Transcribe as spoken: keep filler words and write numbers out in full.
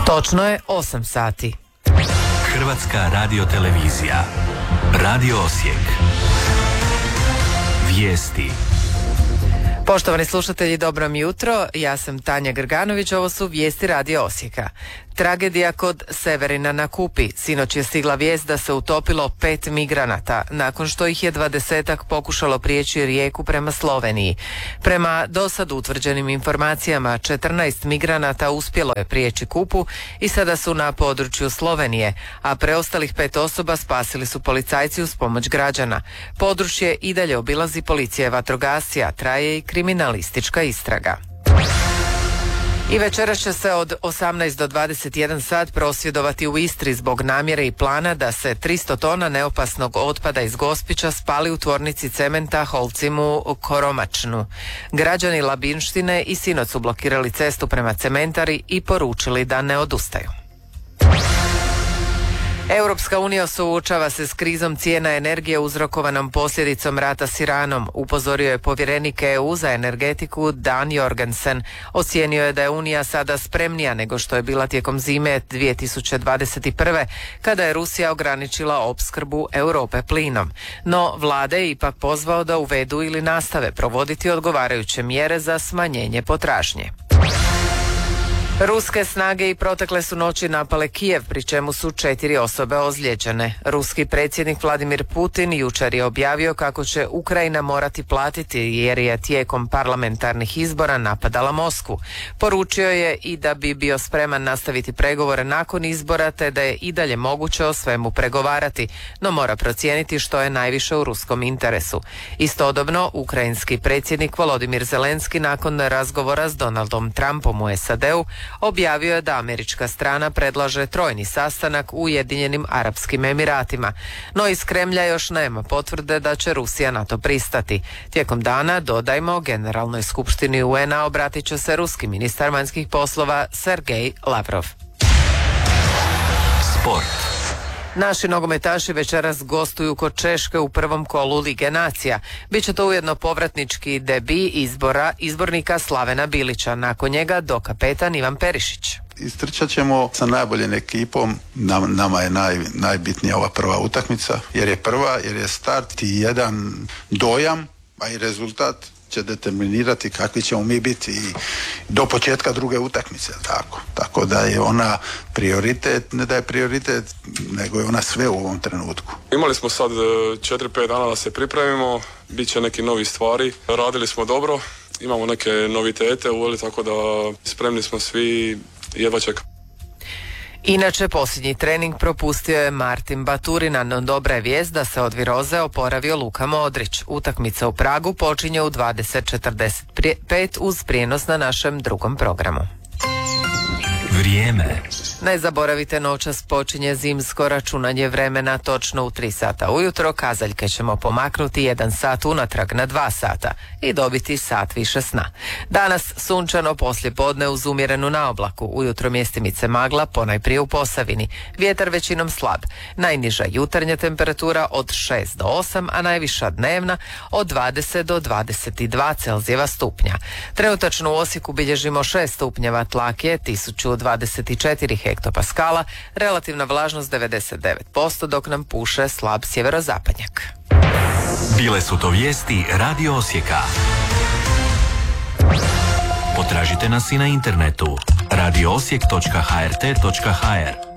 Točno je osam sati. Hrvatska radiotelevizija. Radio Osijek. Vijesti. Poštovani slušatelji, dobro vam jutro. Ja sam Tanja Grganović, ovo su vijesti Radio Osijeka. Tragedija kod Severina na Kupi. Sinoć je stigla vijest da se utopilo pet migranata, nakon što ih je dvadesetak pokušalo prijeći rijeku prema Sloveniji. Prema dosad utvrđenim informacijama, četrnaest migranata uspjelo je prijeći Kupu i sada su na području Slovenije, a preostalih pet osoba spasili su policajci uz pomoć građana. Područje i dalje obilazi policija i vatrogasci, a traje i kriminalistička istraga. I večeras će se od osamnaest do dvadeset jedan sat prosvjedovati u Istri zbog namjere i plana da se tristo tona neopasnog otpada iz Gospića spali u tvornici cementa Holcimu Koromačnu. Građani Labinštine i sinoć su blokirali cestu prema cementari i poručili da ne odustaju. Europska unija suočava se s krizom cijena energije uzrokovanom posljedicom rata s Iranom, upozorio je povjerenik E U za energetiku Dan Jorgensen. Ocijenio je da je Unija sada spremnija nego što je bila tijekom zime dvije tisuće dvadeset prve. kada je Rusija ograničila opskrbu Europe plinom. No, vlade je ipak pozvao da uvedu ili nastave provoditi odgovarajuće mjere za smanjenje potražnje. Ruske snage i protekle su noći napale Kijev, pri čemu su četiri osobe ozlijeđene. Ruski predsjednik Vladimir Putin jučer je objavio kako će Ukrajina morati platiti jer je tijekom parlamentarnih izbora napadala Moskvu. Poručio je i da bi bio spreman nastaviti pregovore nakon izbora, te da je i dalje moguće o svemu pregovarati, no mora procijeniti što je najviše u ruskom interesu. Istodobno, ukrajinski predsjednik Volodimir Zelenski nakon razgovora s Donaldom Trumpom u S A D-u objavio je da američka strana predlaže trojni sastanak u Ujedinjenim Arapskim Emiratima, no iz Kremlja još nema potvrde da će Rusija na to pristati. Tijekom dana, dodajmo, Generalnoj skupštini U N A obratit će se ruski ministar vanjskih poslova Sergej Lavrov. Sport. Naši nogometaši večeras gostuju kod Češke u prvom kolu Lige nacija. Biće to ujedno povratnički debi izbora izbornika Slavena Bilića. Nakon njega dokapetan Ivan Perišić. Istrčat ćemo sa najboljim ekipom. Nam, nama je naj, najbitnija ova prva utakmica, jer je prva, jer je start i jedan dojam, a i rezultat će determinirati kakvi ćemo mi biti i do početka druge utakmice, tako. Tako da je ona prioritet, ne da je prioritet, nego je ona sve u ovom trenutku. Imali smo sad četiri pet dana da se pripremimo, bit će neki novi stvari, radili smo dobro, imamo neke novitete uveli, tako da spremni smo svi, jedva čekamo. Inače, posljednji trening propustio je Martin Baturina, no dobra je vijest da se od viroze oporavio Luka Modrić. Utakmica u Pragu počinje u dvadeset četrdeset pet uz prijenos na našem drugom programu. Vrijeme. Ne zaboravite, noćas počinje zimsko računanje vremena točno u tri sata ujutro. Kazaljke ćemo pomaknuti jedan sat unatrag na dva sata i dobiti sat više sna. Danas sunčano poslije podne uz umjerenu naoblaku. Ujutro mjestimice magla, ponajprije u Posavini. Vjetar većinom slab. Najniža jutarnja temperatura od šest do osam, a najviša dnevna od dvadeset do dvadeset dva Celzijeva stupnja. Trenutačno u Osijeku bilježimo šest stupnjeva tlake, tisuću dvadeset četiri hektopaskala, relativna vlažnost devedeset devet posto, dok nam puše slab sjeverozapadnjak. Bile su to vijesti Radio Osijeka. Potražite nas i na internetu radio osijek točka h r t točka h r.